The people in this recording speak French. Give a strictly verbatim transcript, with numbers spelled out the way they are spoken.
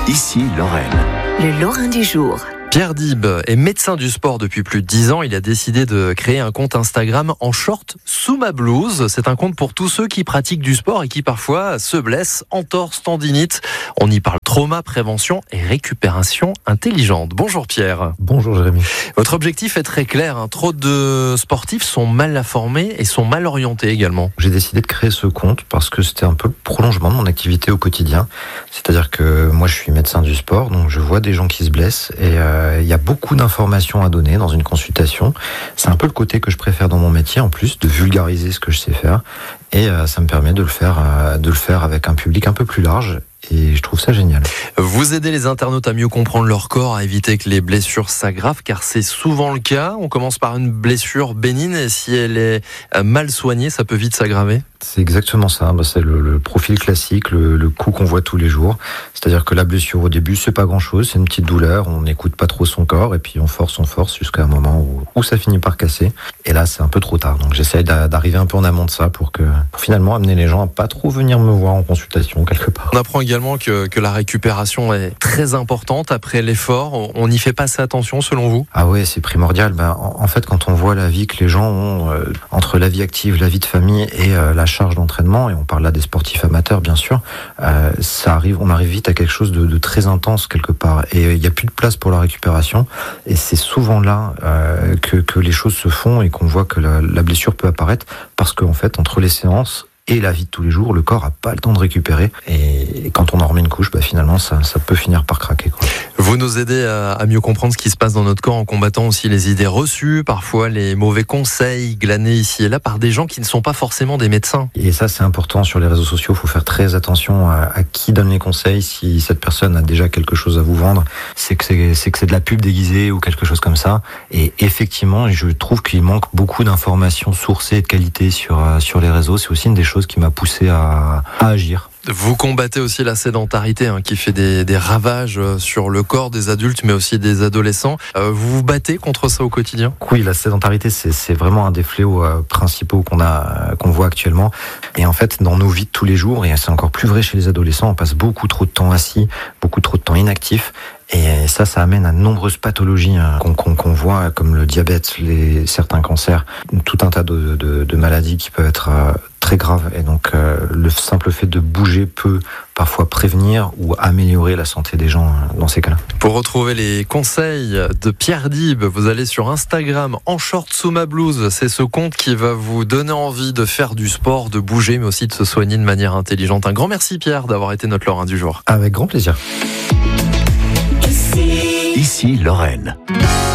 Ici Lorraine. Le Lorrain du jour. Pierre Dib est médecin du sport depuis plus de dix ans. Il a décidé de créer un compte Instagram en short sous ma blouse. C'est un compte pour tous ceux qui pratiquent du sport et qui parfois se blessent, entorse, tendinite. On y parle trauma, prévention et récupération intelligente. Bonjour Pierre. Bonjour Jérémy. Votre objectif est très clair. Hein. Trop de sportifs sont mal informés et sont mal orientés également. J'ai décidé de créer ce compte parce que c'était un peu le prolongement de mon activité au quotidien. C'est-à-dire que moi je suis médecin du sport, donc je vois des gens qui se blessent et euh, il y a beaucoup d'informations à donner dans une consultation. C'est un peu le côté que je préfère dans mon métier, en plus de vulgariser ce que je sais faire. Et euh, ça me permet de le faire, euh, de le faire avec un public un peu plus large. Et je trouve ça génial. Vous aidez les internautes à mieux comprendre leur corps, à éviter que les blessures s'aggravent, car c'est souvent le cas. On commence par une blessure bénigne et si elle est mal soignée, ça peut vite s'aggraver. C'est exactement ça. C'est le, le profil classique, le, le coup qu'on voit tous les jours. C'est-à-dire que la blessure au début, c'est pas grand-chose, c'est une petite douleur. On n'écoute pas trop son corps et puis on force, on force jusqu'à un moment où, où ça finit par casser. Et là, c'est un peu trop tard. Donc j'essaie d'arriver un peu en amont de ça pour que, pour finalement amener les gens à pas trop venir me voir en consultation quelque part. On apprend également que, que la récupération est très importante après l'effort. On n'y fait pas assez attention selon vous? Ah ouais, c'est primordial. Ben, en, en fait, quand on voit la vie que les gens ont euh, entre la vie active, la vie de famille et euh, la charge d'entraînement, et on parle là des sportifs amateurs bien sûr, euh, ça arrive, on arrive vite à quelque chose de, de très intense quelque part. Et il euh, n'y a plus de place pour la récupération. Et c'est souvent là euh, que, que les choses se font et qu'on voit que la, la blessure peut apparaître parce qu'en fait, entre les séances et la vie de tous les jours, le corps a pas le temps de récupérer. Et quand on en remet une couche, bah finalement, ça, ça peut finir par craquer, quoi. Vous nous aidez à, à mieux comprendre ce qui se passe dans notre corps en combattant aussi les idées reçues, parfois les mauvais conseils glanés ici et là par des gens qui ne sont pas forcément des médecins. Et ça, c'est important sur les réseaux sociaux. Il faut faire très attention à, à qui donne les conseils. Si cette personne a déjà quelque chose à vous vendre, c'est que c'est, c'est que c'est de la pub déguisée ou quelque chose comme ça. Et effectivement, je trouve qu'il manque beaucoup d'informations sourcées et de qualité sur, sur les réseaux. C'est aussi une des choses qui m'a poussé à, à agir. Vous combattez aussi la sédentarité hein, qui fait des, des ravages sur le corps des adultes mais aussi des adolescents. Euh, vous vous battez contre ça au quotidien? Oui, la sédentarité c'est, c'est vraiment un des fléaux euh, principaux qu'on a, qu'on voit actuellement. Et en fait, dans nos vies de tous les jours, et c'est encore plus vrai chez les adolescents, on passe beaucoup trop de temps assis, beaucoup trop de temps inactif. Et ça, ça amène à de nombreuses pathologies hein, qu'on, qu'on, qu'on voit, comme le diabète, les, certains cancers, tout un tas de, de, de maladies qui peuvent être euh, très graves. Et donc, euh, le simple fait de bouger peut parfois prévenir ou améliorer la santé des gens hein, dans ces cas-là. Pour retrouver les conseils de Pierre Dib, vous allez sur Instagram en short sous ma blouse. C'est ce compte qui va vous donner envie de faire du sport, de bouger, mais aussi de se soigner de manière intelligente. Un grand merci Pierre d'avoir été notre Lorrain du jour. Avec grand plaisir. Ici Lorraine.